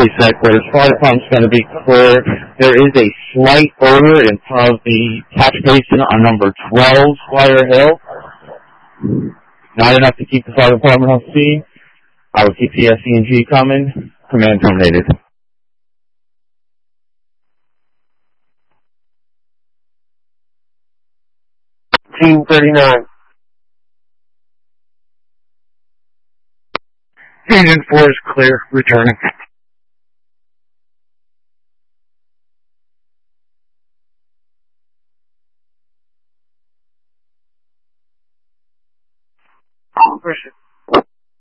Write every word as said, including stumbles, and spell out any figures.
Police headquarters. Fire department's going to be clear. There is a slight odor in front of the catch basin on number twelve, Squire Hill. Not enough to keep the fire department on scene. I will keep the S C and G coming. Command terminated. Team thirty-nine. Engine four is clear. Returning. Operation.